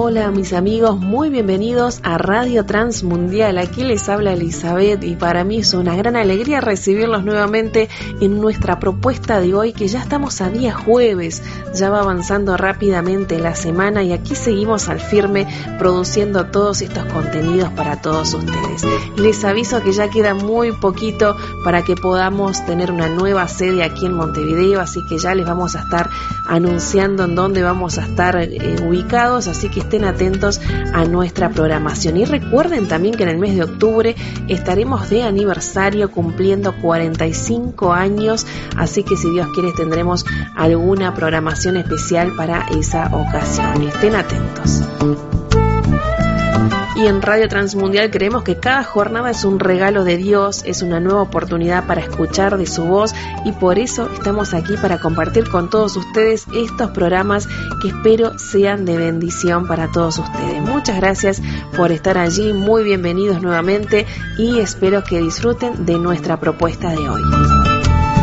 Hola mis amigos, muy bienvenidos a Radio Transmundial. Aquí les habla Elizabeth y para mí es una gran alegría recibirlos nuevamente en nuestra propuesta de hoy, que ya estamos a día jueves, ya va avanzando rápidamente la semana y aquí seguimos al firme produciendo todos estos contenidos para todos ustedes. Les aviso que ya queda muy poquito para que podamos tener una nueva sede aquí en Montevideo, así que ya les vamos a estar anunciando en dónde vamos a estar ubicados, así que estén atentos a nuestra programación. Y recuerden también que en el mes de octubre estaremos de aniversario cumpliendo 45 años, así que si Dios quiere tendremos alguna programación especial para esa ocasión. Estén atentos. Y en Radio Transmundial creemos que cada jornada es un regalo de Dios, es una nueva oportunidad para escuchar de su voz y por eso estamos aquí para compartir con todos ustedes estos programas que espero sean de bendición para todos ustedes. Muchas gracias por estar allí, muy bienvenidos nuevamente y espero que disfruten de nuestra propuesta de hoy.